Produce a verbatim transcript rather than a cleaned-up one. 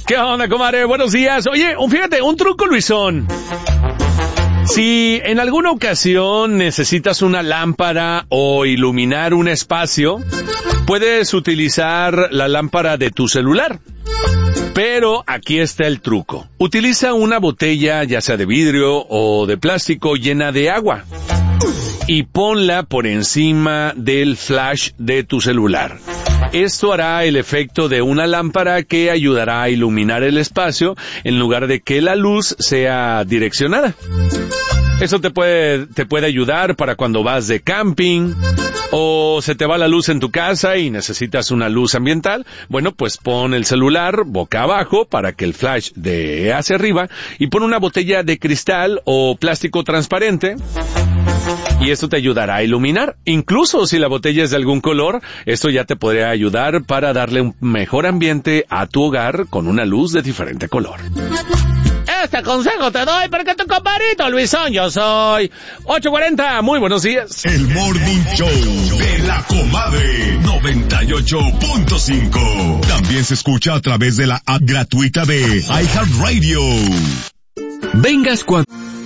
¿Qué onda, comadre? Buenos días. Oye, un, fíjate, un truco, Luisón. Si en alguna ocasión necesitas una lámpara o iluminar un espacio, puedes utilizar la lámpara de tu celular. Pero aquí está el truco. Utiliza una botella, ya sea de vidrio o de plástico, llena de agua, y ponla por encima del flash de tu celular. Esto hará el efecto de una lámpara que ayudará a iluminar el espacio en lugar de que la luz sea direccionada. Eso te puede, te puede ayudar para cuando vas de camping o se te va la luz en tu casa y necesitas una luz ambiental. Bueno, pues pon el celular boca abajo para que el flash dé hacia arriba y pon una botella de cristal o plástico transparente. Y esto te ayudará a iluminar. Incluso si la botella es de algún color, esto ya te podría ayudar para darle un mejor ambiente a tu hogar con una luz de diferente color. Este consejo te doy porque tu compadrito Luisón yo soy. ocho cuarenta, muy buenos días. El Morning Show de la Comadre noventa y ocho punto cinco. También se escucha a través de la app gratuita de iHeartRadio. Vengas cuando...